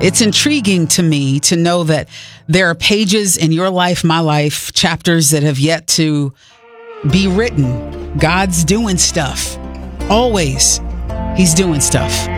It's intriguing to me to know that there are pages in your life, my life, chapters that have yet to be written. God's doing stuff. Always. He's doing stuff.